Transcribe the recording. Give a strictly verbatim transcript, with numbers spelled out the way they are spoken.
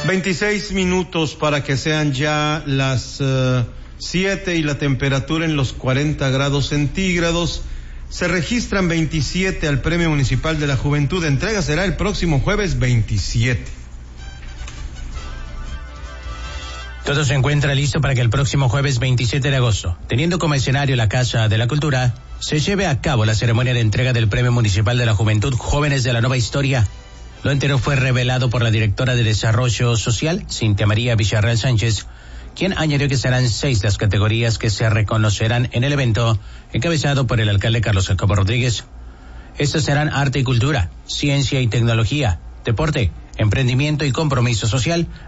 veintiséis minutos para que sean ya las uh, siete y la temperatura en los cuarenta grados centígrados. Se registran veintisiete al Premio Municipal de la Juventud. Entrega será el próximo jueves veintisiete. Todo se encuentra listo para que el próximo jueves veintisiete de agosto, teniendo como escenario la Casa de la Cultura, se lleve a cabo la ceremonia de entrega del Premio Municipal de la Juventud Jóvenes de la Nueva Historia. Lo entero fue revelado por la directora de Desarrollo Social, Cintia María Villarreal Sánchez, quien añadió que serán seis las categorías que se reconocerán en el evento, encabezado por el alcalde Carlos Jacobo Rodríguez. Estos serán arte y cultura, ciencia y tecnología, deporte, emprendimiento y compromiso social,